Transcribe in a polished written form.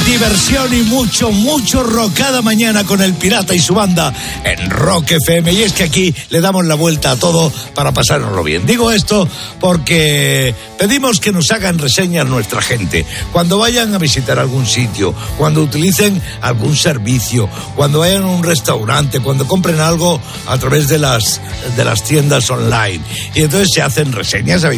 diversión y mucho rock cada mañana con el Pirata y su banda en Rock FM. Y es que aquí le damos la vuelta a todo para pasárnoslo bien. Digo esto porque pedimos que nos hagan reseñas nuestra gente. Cuando vayan a visitar algún sitio, cuando utilicen algún servicio, cuando vayan a un restaurante, cuando compren algo a través de las tiendas online. Y entonces se hacen reseñas